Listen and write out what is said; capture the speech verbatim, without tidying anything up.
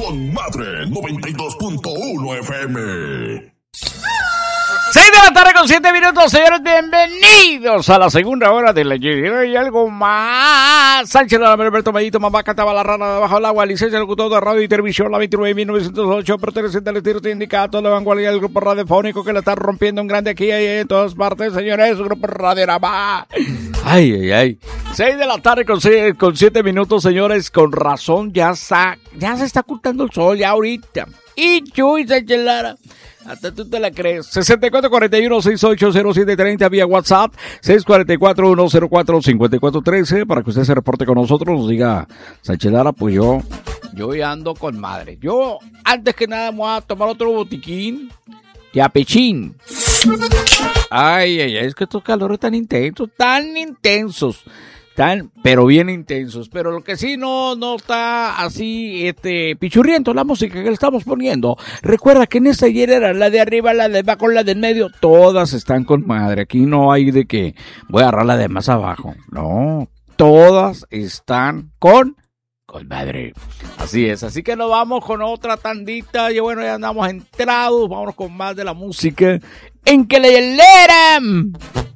Con Madre noventa y dos punto uno F M. seis de la tarde con siete minutos, señores, bienvenidos a la segunda hora de la llegada y algo más. Sánchez, la Alberto Medito, Mamá Cataba la Rana de Bajo el Agua, licencia de locutor de radio y televisión, la veintinueve mil novecientos ocho, perteneciente al estilo sindicato, la vanguardia del grupo radiofónico que la está rompiendo en grande aquí y en todas partes, señores, grupo Radio Nava. Ay, ay, ay. seis de la tarde con, con siete minutos, señores, con razón, ya está, ya se está ocultando el sol, ya ahorita. Y Chuy Sánchez Lara. Hasta tú te la crees. sesenta y cuatro cuarenta y uno, sesenta y ocho cero siete treinta vía WhatsApp. seis cuatro cuatro, uno cero cuatro, cinco cuatro uno tres para que usted se reporte con nosotros. Nos diga, Sánchez Lara, pues yo, yo ya ando con madre. Yo, antes que nada, me voy a tomar otro botiquín de apechín. Ay, ay, ay, es que estos calores tan intensos, tan intensos. Tan, pero bien intensos, pero lo que sí no, no está así, este, pichurriento la música que le estamos poniendo. Recuerda que en esta hilera, la de arriba, la de abajo, la del medio, todas están con madre. Aquí no hay de que voy a agarrar la de más abajo. No, todas están con, con madre. Así es, así que nos vamos con otra tandita. Y bueno, ya andamos entrados, vámonos con más de la música en que le hileran.